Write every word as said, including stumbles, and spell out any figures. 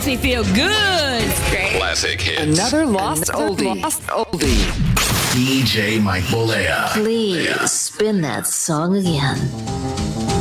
me feel good. Great. Classic hits. Another lost Another oldie. lost oldie. D J Mike Bolea. Please spin that song again.